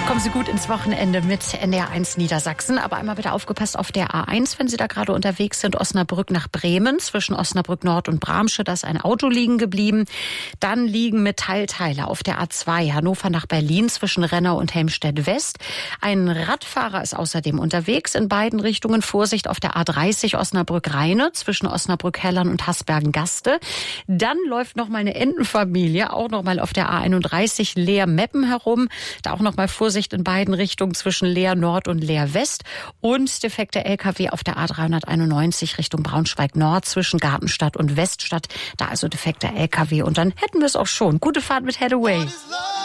Kommen Sie gut ins Wochenende mit NDR1 Niedersachsen. Aber einmal bitte aufgepasst auf der A1, wenn Sie da gerade unterwegs sind. Osnabrück nach Bremen, zwischen Osnabrück Nord und Bramsche, da ist ein Auto liegen geblieben. Dann liegen Metallteile auf der A2 Hannover nach Berlin, zwischen Rennau und Helmstedt West. Ein Radfahrer ist außerdem unterwegs in beiden Richtungen. Vorsicht auf der A30 Osnabrück-Rheine, zwischen Osnabrück-Hellern und Hasbergen-Gaste. Dann läuft noch mal eine Entenfamilie, auch noch mal auf der A31 Leer-Meppen herum. Da auch noch mal Vorsicht in beiden Richtungen zwischen Leer Nord und Leer West und defekte LKW auf der A391 Richtung Braunschweig Nord zwischen Gartenstadt und Weststadt. Da also defekter LKW und dann hätten wir es auch schon. Gute Fahrt mit Hathaway.